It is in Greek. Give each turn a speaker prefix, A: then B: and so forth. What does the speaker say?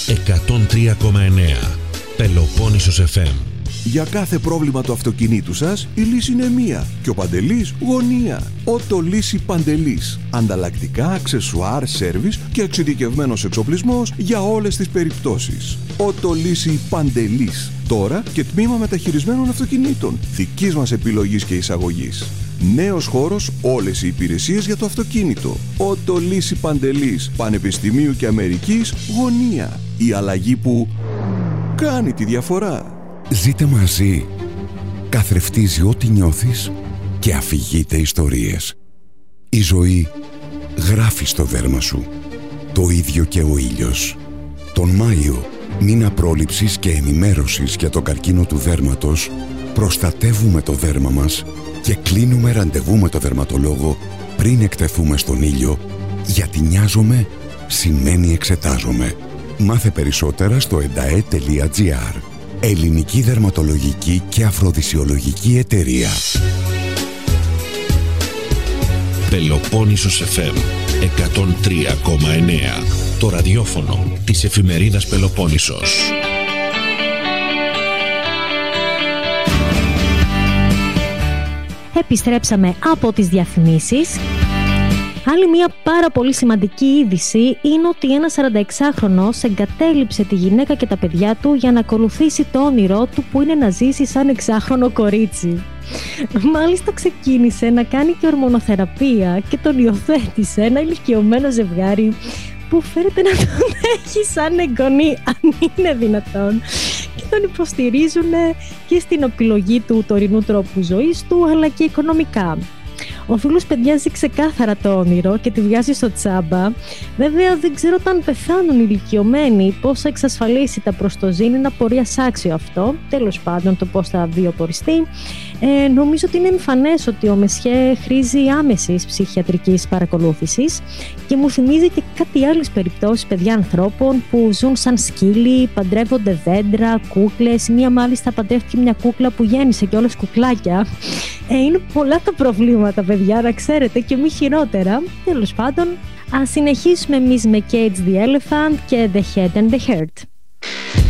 A: 103,9 Πελοπόννησος FM.
B: Για κάθε πρόβλημα του αυτοκινήτου σας, η λύση είναι μία και ο Παντελής γωνία. Ότο Λύση Παντελής. Ανταλλακτικά, αξεσουάρ, σέρβις και εξειδικευμένος εξοπλισμός για όλες τις περιπτώσεις. Ότο Λύση Παντελής. Τώρα και τμήμα μεταχειρισμένων αυτοκινήτων. Δικής μας επιλογής και εισαγωγής. Νέος χώρος, όλες οι υπηρεσίες για το αυτοκίνητο. Ότο Λύση Παντελής. Πανεπιστημίου και Αμερικής γωνία. Η αλλαγή που κάνει τη διαφορά.
C: Ζείτε μαζί. Καθρεφτίζει ό,τι νιώθεις και αφηγείται ιστορίες. Η ζωή γράφει στο δέρμα σου. Το ίδιο και ο ήλιος. Τον Μάιο, μήνα πρόληψης και ενημέρωσης για το καρκίνο του δέρματος, προστατεύουμε το δέρμα μας και κλείνουμε ραντεβού με το δερματολόγο πριν εκτεθούμε στον ήλιο, γιατί νοιάζομαι σημαίνει εξετάζομαι. Μάθε περισσότερα στο endae.gr. Ελληνική Δερματολογική και Αφροδισιολογική Εταιρεία.
A: Πελοπόννησος FM 103,9. Το ραδιόφωνο της εφημερίδας Πελοπόννησος.
D: Επιστρέψαμε από τις διαφημίσεις. Άλλη μια πάρα πολύ σημαντική είδηση είναι ότι ένας 46χρονος εγκατέλειψε τη γυναίκα και τα παιδιά του για να ακολουθήσει το όνειρό του, που είναι να ζήσει σαν 6χρονο κορίτσι. Μάλιστα ξεκίνησε να κάνει και ορμονοθεραπεία και τον υιοθέτησε ένα ηλικιωμένο ζευγάρι που φέρεται να τον έχει σαν εγγονή, αν είναι δυνατόν, και τον υποστηρίζουν και στην επιλογή του τωρινού τρόπου ζωής του, αλλά και οικονομικά. Ο φίλος παιδιάζει ξεκάθαρα το όνειρο και τη βγάζει στο τσάμπα. Βέβαια δεν ξέρω αν πεθάνουν οι ηλικιωμένοι πώς θα εξασφαλίσει τα προστοζήν, είναι απορίας άξιο αυτό. Τέλος πάντων, το πώς θα βιοποριστεί. Νομίζω ότι είναι εμφανές ότι ο Μεσχέ χρήζει άμεσης ψυχιατρικής παρακολούθησης και μου θυμίζει και κάτι άλλες περιπτώσεις παιδιά ανθρώπων που ζουν σαν σκύλοι, παντρεύονται δέντρα, κούκλες. Μία μάλιστα παντρεύτηκε μια κούκλα που γέννησε και όλες κουκλάκια. Είναι πολλά τα προβλήματα, παιδιά, να ξέρετε, και μη χειρότερα. Τέλος πάντων, ας συνεχίσουμε εμείς με Cage the Elephant και The Head and the Heart.